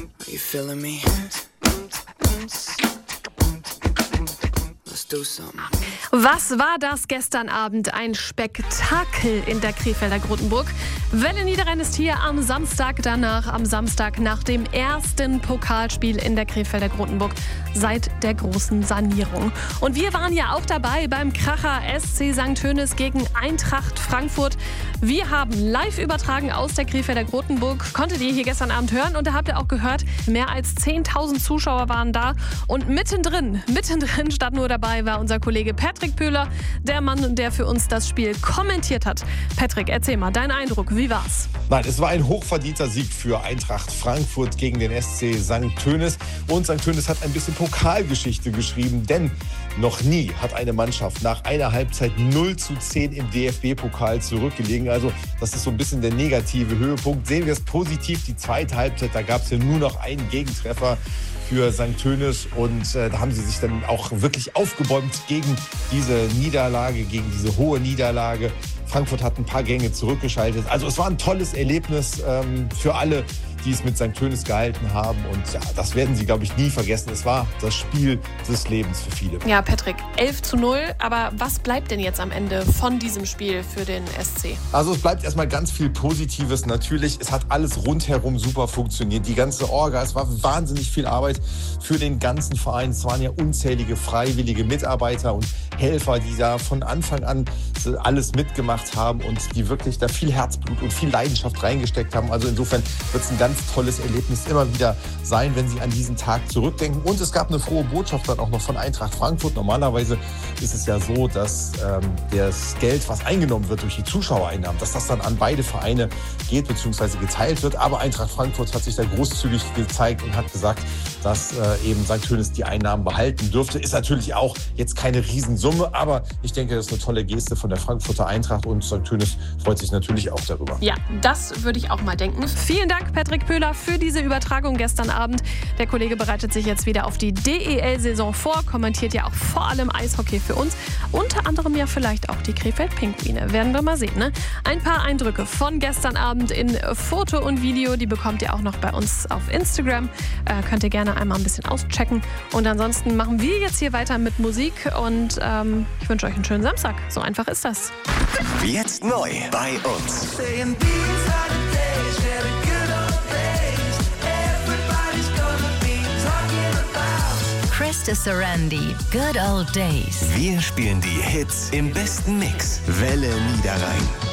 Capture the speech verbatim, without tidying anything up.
Are you feeling me? Let's do something. Was war das gestern Abend? Ein Spektakel in der Krefelder Grotenburg. Welle Niederrhein ist hier am Samstag danach, am Samstag nach dem ersten Pokalspiel in der Krefelder Grotenburg seit der großen Sanierung. Und wir waren ja auch dabei beim Kracher S C Sankt Tönis gegen Eintracht Frankfurt. Wir haben live übertragen aus der Krefelder Grotenburg. Konntet ihr hier gestern Abend hören und da habt ihr auch gehört, mehr als zehntausend Zuschauer waren da. Und mittendrin, mittendrin statt nur dabei war unser Kollege Patrick Pöhler, der Mann, der für uns das Spiel kommentiert hat. Patrick, erzähl mal, dein Eindruck, wie war's? Nein, es war ein hochverdienter Sieg für Eintracht Frankfurt gegen den S C Sankt Tönis. Und Sankt Tönis hat ein bisschen Pokalgeschichte geschrieben, denn noch nie hat eine Mannschaft nach einer Halbzeit null zu zehn im D F B-Pokal zurückgelegen. Also das ist so ein bisschen der negative Höhepunkt. Sehen wir es positiv, die zweite Halbzeit, da gab es ja nur noch einen Gegentreffer für Sankt Tönis und äh, da haben sie sich dann auch wirklich aufgebäumt gegen diese Niederlage, gegen diese hohe Niederlage. Frankfurt hat ein paar Gänge zurückgeschaltet. Also es war ein tolles Erlebnis ähm, für alle, die es mit Sankt Tönis gehalten haben. Und ja, das werden sie, glaube ich, nie vergessen. Es war das Spiel des Lebens für viele. Ja, Patrick, elf zu null. Aber was bleibt denn jetzt am Ende von diesem Spiel für den S C? Also es bleibt erstmal ganz viel Positives. Natürlich, es hat alles rundherum super funktioniert. Die ganze Orga, es war wahnsinnig viel Arbeit für den ganzen Verein. Es waren ja unzählige freiwillige Mitarbeiter und Helfer, die da von Anfang an alles mitgemacht haben und die wirklich da viel Herzblut und viel Leidenschaft reingesteckt haben. Also insofern wird es ein ganz tolles Erlebnis immer wieder sein, wenn Sie an diesen Tag zurückdenken. Und es gab eine frohe Botschaft dann auch noch von Eintracht Frankfurt. Normalerweise ist es ja so, dass ähm, das Geld, was eingenommen wird durch die Zuschauereinnahmen, dass das dann an beide Vereine geht bzw. geteilt wird. Aber Eintracht Frankfurt hat sich da großzügig gezeigt und hat gesagt, dass äh, eben Sankt Tönis die Einnahmen behalten dürfte. Ist natürlich auch jetzt keine Riesensumme, aber ich denke, das ist eine tolle Geste von der Frankfurter Eintracht und Sankt Tönis freut sich natürlich auch darüber. Ja, das würde ich auch mal denken. Vielen Dank, Patrick Pöhler, für diese Übertragung gestern Abend. Der Kollege bereitet sich jetzt wieder auf die D E L-Saison vor, kommentiert ja auch vor allem Eishockey für uns. Unter anderem ja vielleicht auch die Krefeld-Pinguine. Werden wir mal sehen, ne? Ein paar Eindrücke von gestern Abend in Foto und Video, die bekommt ihr auch noch bei uns auf Instagram. Äh, könnt ihr gerne einmal ein bisschen auschecken. Und ansonsten machen wir jetzt hier weiter mit Musik und ähm, ich wünsche euch einen schönen Samstag. So einfach ist das. Jetzt neu bei uns. Krista Sarandi, Good Old Days. Wir spielen die Hits im besten Mix. Welle Niederrhein.